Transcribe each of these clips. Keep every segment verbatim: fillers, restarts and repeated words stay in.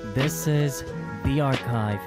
This is The Archive.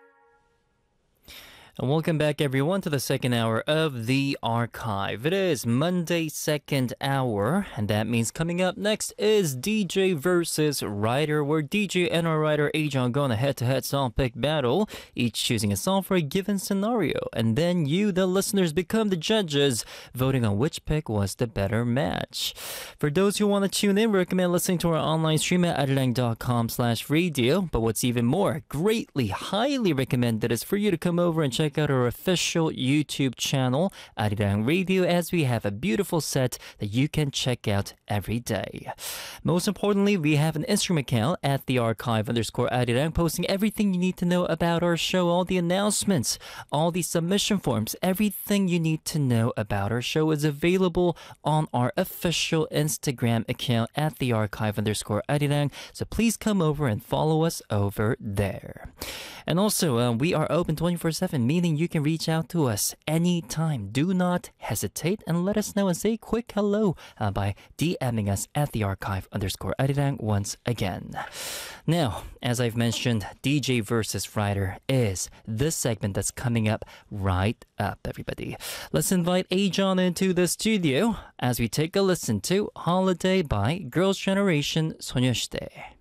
And welcome back, everyone, to the second hour of The Archive. It is Monday, second hour, and that means coming up next is D J versus Writer, where D J and our writer Ajon go on a head-to-head song pick battle, each choosing a song for a given scenario. And then you, the listeners, become the judges, voting on which pick was the better match. For those who want to tune in, we recommend listening to our online stream at arirang.com slash radio. But what's even more, greatly, highly recommended is for you to come over and check Check out our official YouTube channel, Arirang Radio, as we have a beautiful set that you can check out every day. Most importantly, we have an Instagram account at the archive underscore Arirang, posting everything you need to know about our show, all the announcements, all the submission forms, everything you need to know about our show is available on our official Instagram account at the archive underscore Arirang. So please come over and follow us over there. And also, uh, we are open twenty-four seven, meaning you can reach out to us anytime. Do not hesitate and let us know and say a quick hello uh, by DMing us at the archive underscore Arirang once again. Now, as I've mentioned, D J versus Writer is this segment that's coming up right up, everybody. Let's invite Ajon into the studio as we take a listen to Holiday by Girls' Generation 소녀시대.